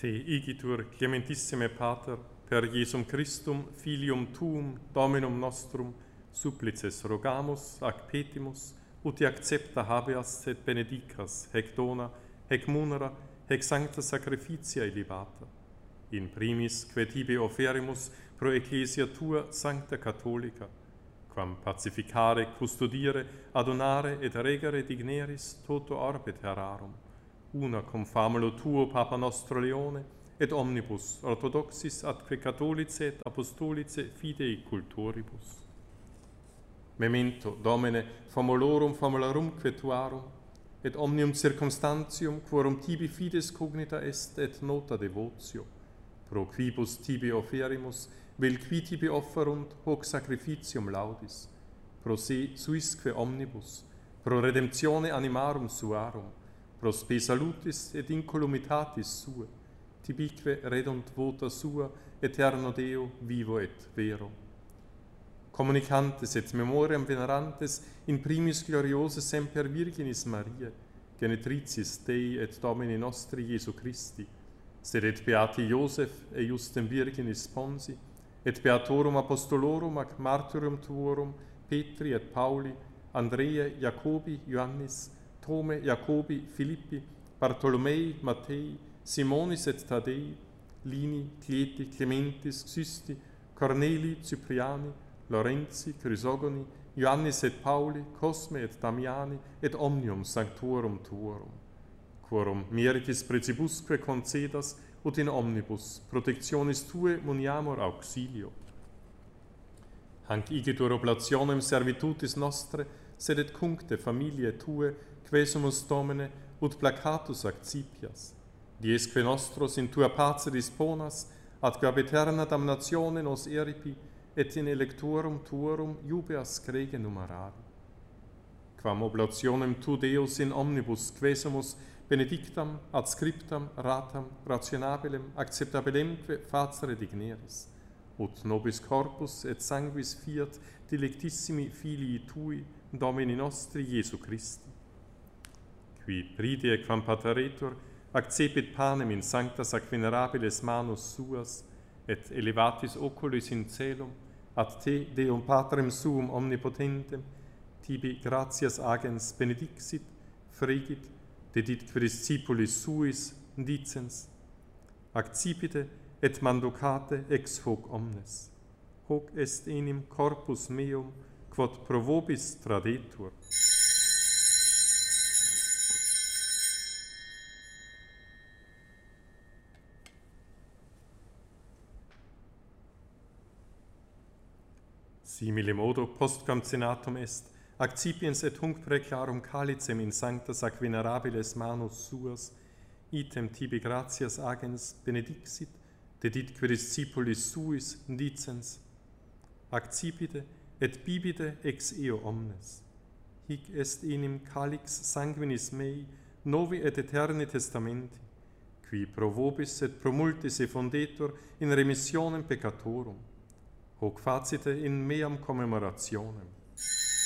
Te igitur clementissime Pater, per Jesum Christum, filium tuum, Dominum nostrum, supplices rogamus, ac petimus, uti accepta habeas et benedicas, hec dona, hec munera, hec sancta sacrificia elevata. In primis, que tibi offerimus pro ecclesia tua sancta catholica, quam pacificare, custodire, adonare et regere digneris toto orbe terrarum, una cum famulo tuo Papa nostro Leone, et omnibus orthodoxis atque catholice et apostolice fidei cultoribus. Memento, Domine, famulorum famulorumque tuarum, et omnium circumstantium quorum tibi fides cognita est et nota devotio, pro quibus tibi offerimus, vel qui tibi offerunt hoc sacrificium laudis, pro se suisque omnibus, pro redemptione animarum suarum, pro spe salutis et incolumitatis sue, tibique redunt vota sua, eterno Deo, vivo et vero. Communicantes et memoriam venerantes in primis gloriose semper Virginis Mariae, genetricis Dei et Domini nostri Iesu Christi, sed et beati Iosef e justem Virginis Sponsi, et beatorum apostolorum ac martyrum tuorum, Petri et Pauli, Andreae, Jacobi, Ioannis, Tome, Jacobi, Philippi, Bartolomei, Mattei, Simonis et Tadei, Lini, Cleti, Clementis, Xysti, Corneli, Cypriani, Lorenzi, Chrysogoni, Ioannis et Pauli, Cosme et Damiani, et omnium sanctorum tuorum, quorum meritis precibusque concedas, ut in omnibus protectionis tue muniamur auxilio. Hanc igitur oblationem servitutis nostre, sed et cuncte familiae tue, quesumus Domine, ut placatus accipias, diesque nostros in tua pace disponas, atque ab eterna damnatione nos eripi, et in electorum tuorum jubeas crege numerari. Quam oblationem tu Deus in omnibus quesumus benedictam, adscriptam, ratam, rationabilem, acceptabilemque facere digneris, ut nobis corpus et sanguis fiat dilectissimi filii tui, Domini nostri Iesu Christi. Qui pridie quam pateretur, accepit panem in sanctas ac venerabiles manus suas, et elevatis oculis in celum, ad te, Deum Patrem suum omnipotentem, tibi gratias agens benedixit, fregit, dedit que discipulis suis, dicens, accipite et mandocate ex hoc omnes. Hoc est enim corpus meum, quod pro vobis tradetur. Simile modo postquam cenatum est, accipiens et hunc preclarum calicem in sanctas ac venerabiles manus suas, item tibi gratias agens benedixit, deditque discipulis suis dicens, accipite et bibite ex eo omnes. Hic est enim calix sanguinis mei, novi et eterni testamenti, qui pro vobis et pro multis effundetur in remissionem peccatorum. Hoc facite in meam commemorationem.